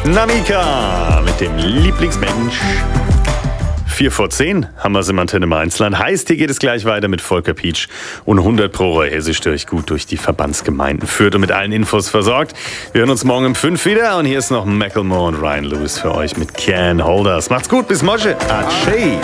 Namika mit dem Lieblingsmensch. 9:45 haben wir es im Antenne Mainzland. Heißt, hier geht es gleich weiter mit Volker Pietsch und 100 Pro Hessisch durch gut durch die Verbandsgemeinden führt und mit allen Infos versorgt. Wir hören uns morgen um 5 wieder und hier ist noch Macklemore und Ryan Lewis für euch mit Can Holders. Macht's gut, bis Mosche. Atsche.